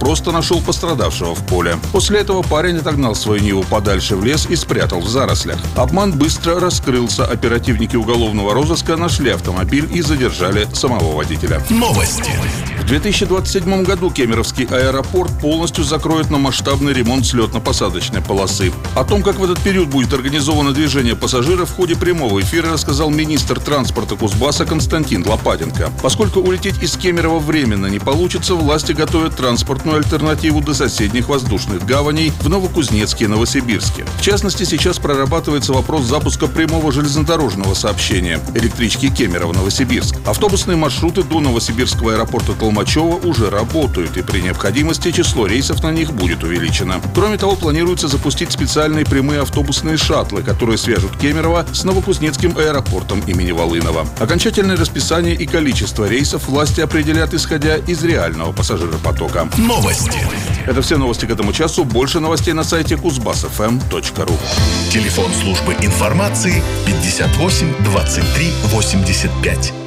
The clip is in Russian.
просто нашел пострадавшего в поле. После этого парень отогнал свою Ниву подальше в лес и спрятал в зарослях. Обман быстро раскрылся. Оперативники уголовного розыска нашли автомобиль и задержали самого водителя. Новости. В 2027 году Кемеровский аэропорт полностью закроет на масштабный ремонт взлетно-посадочной полосы. О том, как в этот период будет организовано движение пассажиров, в ходе прямого эфира рассказал министр транспорта Кузбасса Константин Лопатенко. Поскольку улететь из Кемерово временно не получится, власти готовят транспортную альтернативу до соседних воздушных гаваней в Новокузнецке и Новосибирске. В частности, сейчас прорабатывается вопрос запуска прямого железнодорожного сообщения электрички Кемерово-Новосибирск. Автобусные маршруты до Новосибирского аэропорта Толмачева уже работают, и при необходимости число рейсов на них будет увеличено. Кроме того, планируется запустить специальные прямые автобусные шаттлы, которые свяжут Кемерово с Новокузнецким аэропортом имени Волынова. Окончательное расписание и количество рейсов власти определят, исходя из реального пассажиропотока. Новости. Это все новости к этому часу. Больше новостей на сайте kuzbassfm.ru. Телефон службы информации 58 23 85.